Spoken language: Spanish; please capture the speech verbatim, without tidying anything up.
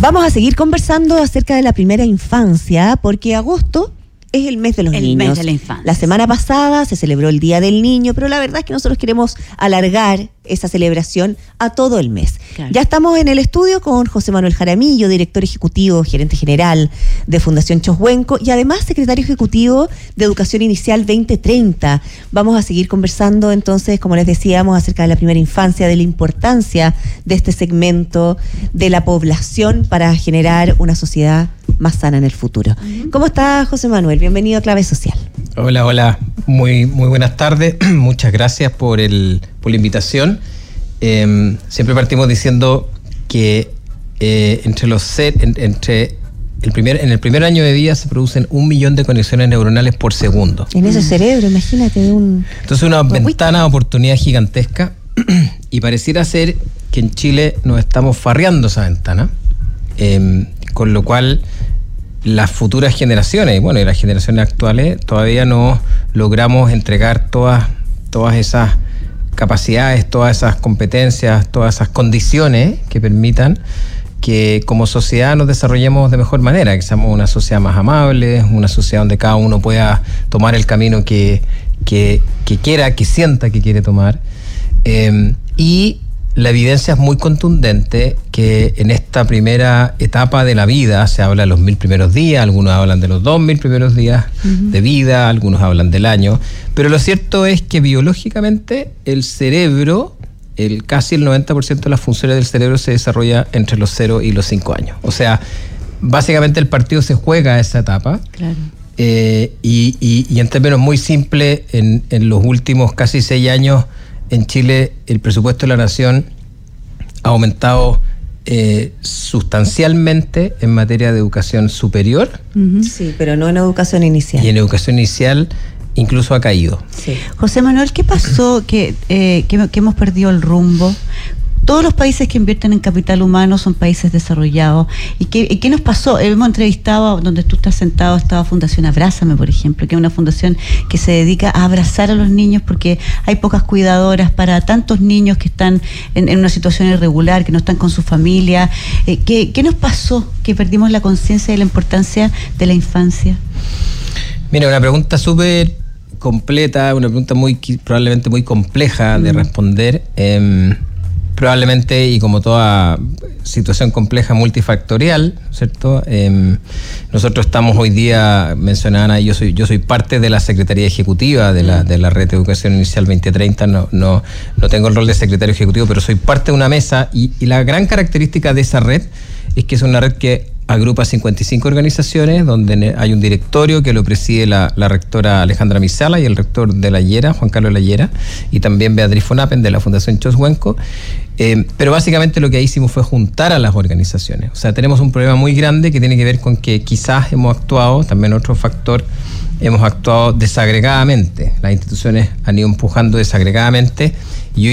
Vamos a seguir conversando acerca de la primera infancia, porque agosto es el mes de los el niños. Mes de la infancia. La semana pasada se celebró el Día del Niño, pero la verdad es que nosotros queremos alargar esa celebración a todo el mes. Claro. Ya estamos en el estudio con José Manuel Jaramillo, director ejecutivo, gerente general de Fundación Choshuenco y además secretario ejecutivo de Educación Inicial veinte treinta. Vamos a seguir conversando entonces, como les decíamos, acerca de la primera infancia, de la importancia de este segmento de la población para generar una sociedad más sana en el futuro. Uh-huh. ¿Cómo está, José Manuel? Bienvenido a Clave Social. Hola, hola. Muy, muy buenas tardes. Muchas gracias por el, por la invitación. Eh, siempre partimos diciendo que eh, entre los ser, en, entre el primer, en el primer año de vida se producen un millón de conexiones neuronales por segundo. En ese cerebro, imagínate. De un... Entonces una ventana de oportunidad gigantesca y pareciera ser que en Chile nos estamos farreando esa ventana, eh, con lo cual las futuras generaciones, bueno, y las generaciones actuales, todavía no logramos entregar todas, todas esas capacidades, todas esas competencias, todas esas condiciones que permitan que como sociedad nos desarrollemos de mejor manera, que seamos una sociedad más amable, una sociedad donde cada uno pueda tomar el camino que, que, que quiera, que sienta que quiere tomar. Eh, y la evidencia es muy contundente que en esta primera etapa de la vida se habla de los mil primeros días, algunos hablan de los dos mil primeros días uh-huh. de vida, algunos hablan del año, pero lo cierto es que biológicamente el cerebro, el casi el noventa por ciento de las funciones del cerebro se desarrolla entre los cero y los cinco años. O sea, básicamente el partido se juega a esa etapa. Claro. Eh, y, y, y en términos muy simples, en, en los últimos casi seis años, en Chile el presupuesto de la nación ha aumentado eh, sustancialmente en materia de educación superior. Uh-huh. Sí, pero no en educación inicial. Y en educación inicial incluso ha caído. Sí. José Manuel, ¿qué pasó que, eh, que, que hemos perdido el rumbo? Todos los países que invierten en capital humano son países desarrollados. ¿Y qué, y qué nos pasó? Hemos entrevistado, donde tú estás sentado, estaba Fundación Abrázame, por ejemplo, que es una fundación que se dedica a abrazar a los niños porque hay pocas cuidadoras para tantos niños que están en, en una situación irregular, que no están con su familia. Eh, ¿qué, ¿Qué nos pasó que perdimos la conciencia de la importancia de la infancia? Mira, una pregunta súper completa, una pregunta muy probablemente muy compleja de mm. responder. Eh, Probablemente, y como toda situación compleja, multifactorial, ¿cierto? Eh, nosotros estamos hoy día, mencionaban, yo soy yo soy parte de la Secretaría Ejecutiva de la, de la Red de Educación Inicial veinte treinta, no, no, no tengo el rol de secretario ejecutivo, pero soy parte de una mesa, y, y la gran característica de esa red es que es una red que agrupa cincuenta y cinco organizaciones, donde hay un directorio que lo preside la, la rectora Alejandra Misala y el rector de la Llera, Juan Carlos Layera, y también Beatriz Fonapen de la Fundación Choshuenco. Eh, pero básicamente lo que hicimos fue juntar a las organizaciones. O sea, tenemos un problema muy grande que tiene que ver con que quizás hemos actuado, también otro factor, hemos actuado desagregadamente. Las instituciones han ido empujando desagregadamente